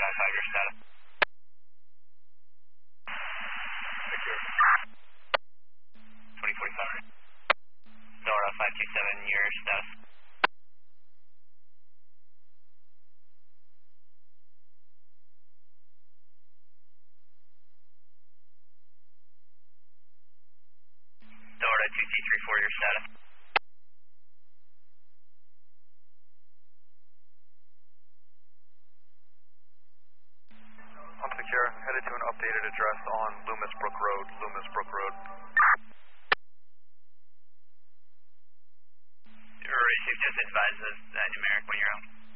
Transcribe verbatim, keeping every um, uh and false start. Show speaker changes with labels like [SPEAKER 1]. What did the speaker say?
[SPEAKER 1] five five, your status. twenty forty-five. Delta five two seven, your status. Delta two two three four, your status.
[SPEAKER 2] I'm secure. Headed to an updated address on Loomis Brook Road. Loomis Brook Road.
[SPEAKER 1] Receive just advise us uh, numeric when you're on.